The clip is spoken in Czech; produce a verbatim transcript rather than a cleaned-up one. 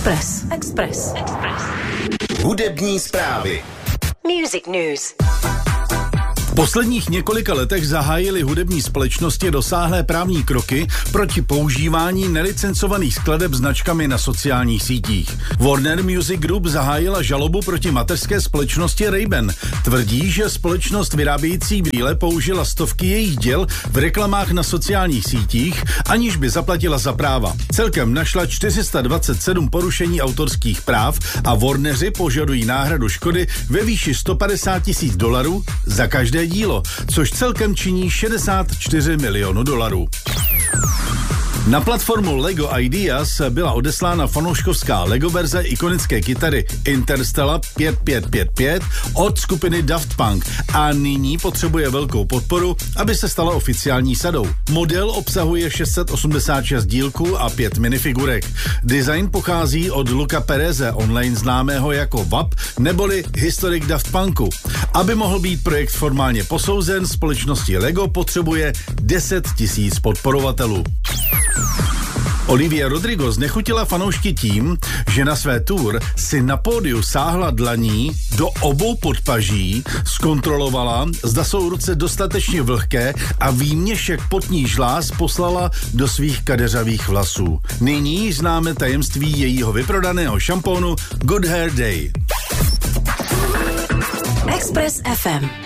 Express. Express. Express. Hudební zprávy. Music News. V posledních několika letech zahájily hudební společnosti rozsáhlé právní kroky proti používání nelicencovaných skladeb značkami na sociálních sítích. Warner Music Group zahájila žalobu proti mateřské společnosti Ray-Ban. Tvrdí, že společnost vyrábějící brýle použila stovky jejich děl v reklamách na sociálních sítích, aniž by zaplatila za práva. Celkem našla čtyři sta dvacet sedm porušení autorských práv a Warneri požadují náhradu škody ve výši sto padesát tisíc dolarů za každé dílo, což celkem činí šedesát čtyři milionů dolarů. Na platformu Lego Ideas byla odeslána fanouškovská Lego verze ikonické kytary Interstellar pět pět pět pět od skupiny Daft Punk a nyní potřebuje velkou podporu, aby se stala oficiální sadou. Model obsahuje šest set osmdesát šest dílků a pět minifigurek. Design pochází od Luca Pereze, online známého jako V A P, neboli historik Daft Punku. Aby mohl být projekt formálně posouzen, společnosti Lego potřebuje deset tisíc podporovatelů. Olivia Rodrigo znechutila fanoušky tím, že na své tour si na pódiu sáhla dlaní do obou podpaží, zkontrolovala, zda jsou ruce dostatečně vlhké a výměšek potní žláz poslala do svých kadeřavých vlasů. Nyní známe tajemství jejího vyprodaného šampónu Good Hair Day. Express F M.